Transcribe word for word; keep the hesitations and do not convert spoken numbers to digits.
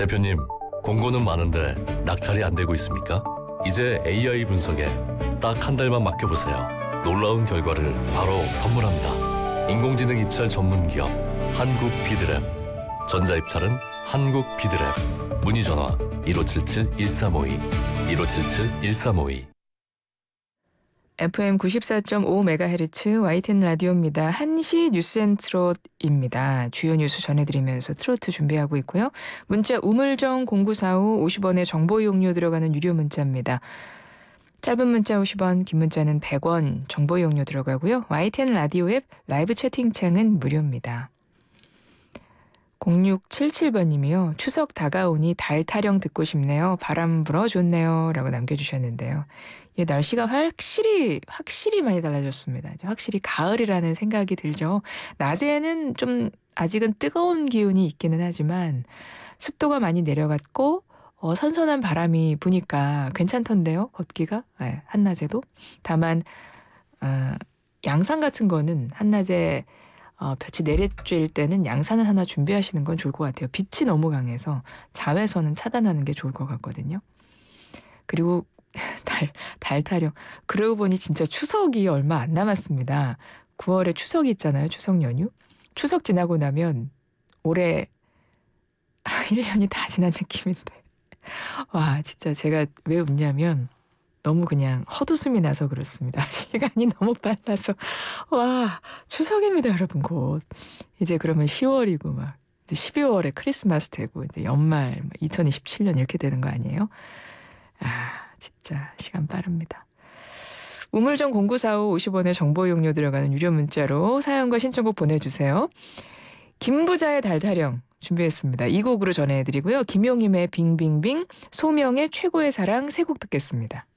대표님, 공고는 많은데 낙찰이 안 되고 있습니까? 이제 에이아이 분석에 딱 한 달만 맡겨보세요. 놀라운 결과를 바로 선물합니다. 인공지능 입찰 전문 기업 한국 비드랩. 전자입찰은 한국 비드랩. 문의 전화 일오칠칠 일삼오이 일오칠칠 일삼오이. 에프엠 구십사 점 오 메가헤르츠 와이티엔 라디오입니다. 한시 뉴스앤트롯입니다. 주요 뉴스 전해드리면서 트로트 준비하고 있고요. 문자 우물정 공구사오 오십 원의 정보 이용료 들어가는 유료 문자입니다. 짧은 문자 오십 원, 긴 문자는 백 원 정보 이용료 들어가고요. 와이티엔 라디오 앱 라이브 채팅창은 무료입니다. 공육칠칠 번님이요. 추석 다가오니 달 타령 듣고 싶네요. 바람 불어 좋네요. 라고 남겨주셨는데요. 예, 날씨가 확실히 확실히 많이 달라졌습니다. 확실히 가을이라는 생각이 들죠. 낮에는 좀 아직은 뜨거운 기운이 있기는 하지만 습도가 많이 내려갔고 어, 선선한 바람이 부니까 괜찮던데요. 걷기가 네, 한낮에도. 다만 어, 양산 같은 거는 한낮에 어, 볕이 내리쬐일 때는 양산을 하나 준비하시는 건 좋을 것 같아요. 빛이 너무 강해서 자외선은 차단하는 게 좋을 것 같거든요. 그리고 달, 달 타령. 그러고 보니 진짜 추석이 얼마 안 남았습니다. 구월에 추석이 있잖아요. 추석 연휴. 추석 지나고 나면 올해 일 년이 다 지난 느낌인데. 와, 진짜 제가 왜 웃냐면 너무 그냥 헛웃음이 나서 그렇습니다. 시간이 너무 빨라서. 와, 추석입니다, 여러분. 곧. 이제 그러면 시월이고 막 이제 십이월에 크리스마스 되고 이제 연말 이천이십칠 년 이렇게 되는 거 아니에요? 아, 진짜 시간 빠릅니다. 우물정 공구사오 오십 원의 정보 이용료 들어가는 유료 문자로 사연과 신청곡 보내주세요. 김부자의 달타령 준비했습니다. 이 곡으로 전해드리고요. 김용임의 빙빙빙, 소명의 최고의 사랑 세 곡 듣겠습니다.